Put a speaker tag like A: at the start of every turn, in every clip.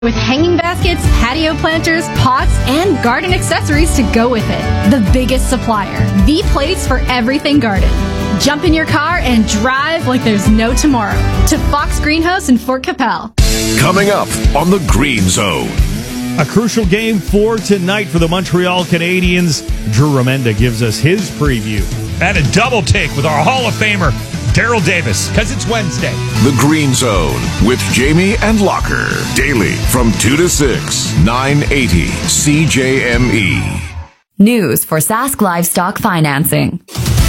A: With hanging baskets, patio planters, pots, and garden accessories to go with it. The biggest supplier. The place for everything garden. Jump in your car and drive like there's no tomorrow. To Fox Greenhouse in Fort Capel.
B: Coming up on the Green Zone.
C: A crucial game for tonight for the Montreal Canadiens. Drew Remenda gives us his preview.
D: And a double take with our Hall of Famer, Daryl Davis, because it's Wednesday.
B: The Green Zone with Jamie and Locker. Daily from 2 to 6, 980 CJME.
E: News for Sask Livestock Financing.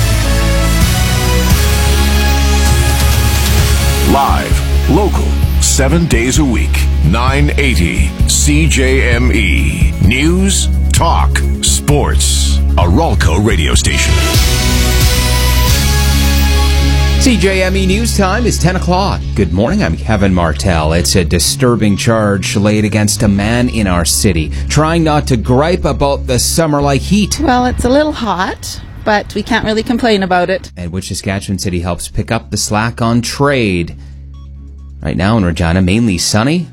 B: Live, local, 7 days a week, 980 CJME. News, talk, sports. A Ralco radio station.
F: CJME News Time is 10 o'clock. Good morning, I'm Kevin Martell. It's a disturbing charge laid against a man in our city, trying not to gripe about the summer-like heat.
G: Well, it's a little hot, but we can't really complain about it.
F: And which Saskatchewan City helps pick up the slack on trade. Right now in Regina, mainly sunny,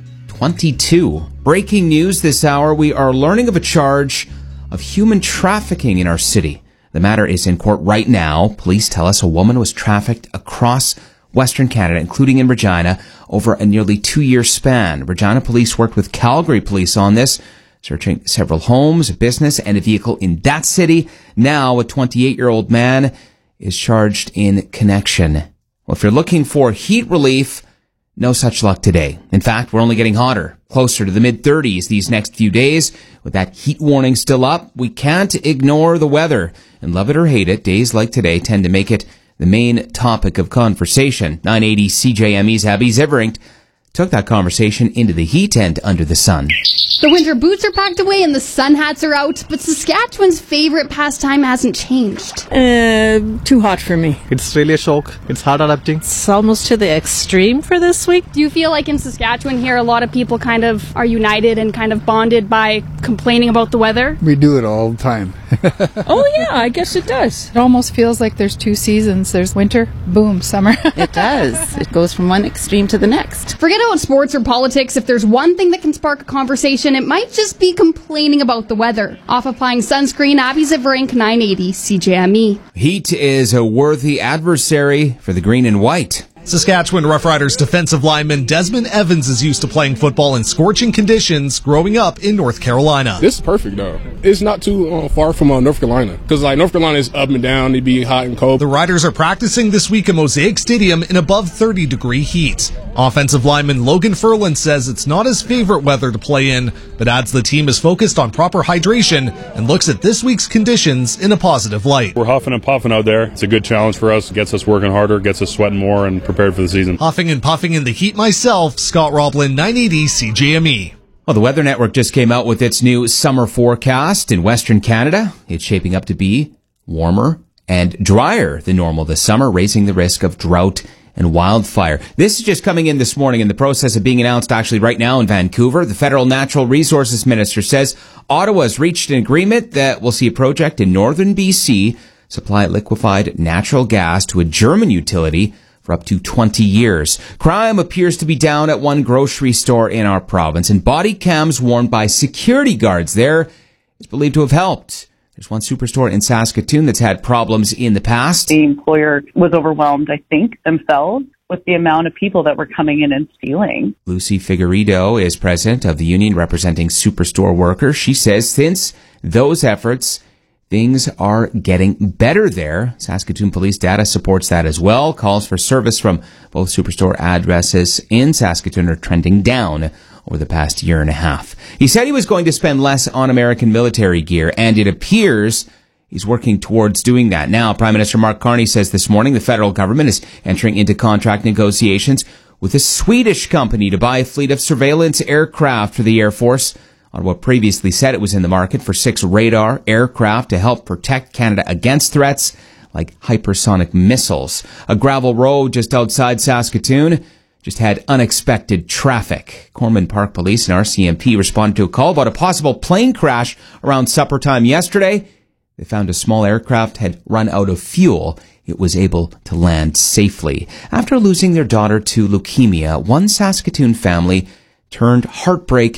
F: 22. Breaking news this hour, we are learning of a charge of human trafficking in our city. The matter is in court right now. Police tell us a woman was trafficked across Western Canada, including in Regina, over a nearly 2-year span. Regina police worked with Calgary police on this, searching several homes, a business, and a vehicle in that city. Now, a 28-year-old man is charged in connection. Well, if you're looking for heat relief, no such luck today. In fact, we're only getting hotter, closer to the mid-30s these next few days. With that heat warning still up, we can't ignore the weather. And love it or hate it, days like today tend to make it the main topic of conversation. 980 CJME's Abby Ziveringt took that conversation into the heat and under the sun.
A: The winter boots are packed away and the sun hats are out, but Saskatchewan's favorite pastime hasn't changed.
H: Too hot for me.
I: It's really a shock. It's hard adapting.
H: It's almost to the extreme for this week.
A: Do you feel like in Saskatchewan here a lot of people kind of are united and kind of bonded by complaining about the weather?
J: We do it all the time.
H: Oh yeah, I guess it does.
K: It almost feels like there's two seasons. There's winter, boom, summer.
G: It does. It goes from one extreme to the next.
A: Forget about sports or politics. If there's one thing that can spark a conversation, it might just be complaining about the weather. Off applying sunscreen, Abby Ziveringt, 980 CJME.
F: Heat is a worthy adversary for the green and white.
D: Saskatchewan Roughriders defensive lineman Desmond Evans is used to playing football in scorching conditions growing up in North Carolina.
L: This is perfect, though. It's not too far from North Carolina. Because, North Carolina is up and down. It'd be hot and cold.
D: The Riders are practicing this week at Mosaic Stadium in above 30-degree heat. Offensive lineman Logan Furlan says it's not his favorite weather to play in, but adds the team is focused on proper hydration and looks at this week's conditions in a positive light.
M: We're huffing and puffing out there. It's a good challenge for us. It gets us working harder, gets us sweating more, and prepared for the season.
D: Huffing and puffing in the heat myself, Scott Roblin, 980 CJME.
F: Well, the Weather Network just came out with its new summer forecast in Western Canada. It's shaping up to be warmer and drier than normal this summer, raising the risk of drought and wildfire. This is just coming in this morning in the process of being announced actually right now in Vancouver. The Federal Natural Resources Minister says Ottawa's reached an agreement that will see a project in northern BC supply liquefied natural gas to a German utility for up to 20 years. Crime appears to be down at one grocery store in our province, and body cams worn by security guards there is believed to have helped. There's one superstore in Saskatoon that's had problems in the past.
N: The employer was overwhelmed, I think, themselves with the amount of people that were coming in and stealing.
F: Lucy Figueredo is president of the union representing superstore workers. She says since those efforts, things are getting better there. Saskatoon police data supports that as well. Calls for service from both superstore addresses in Saskatoon are trending down over the past year and a half. He said he was going to spend less on American military gear, and it appears he's working towards doing that. Now, Prime Minister Mark Carney says this morning the federal government is entering into contract negotiations with a Swedish company to buy a fleet of surveillance aircraft for the Air Force. Ottawa previously said it was in the market for 6 radar aircraft to help protect Canada against threats like hypersonic missiles. A gravel road just outside Saskatoon just had unexpected traffic. Corman Park Police and RCMP responded to a call about a possible plane crash around supper time yesterday. They found a small aircraft had run out of fuel. It was able to land safely. After losing their daughter to leukemia, one Saskatoon family turned heartbreak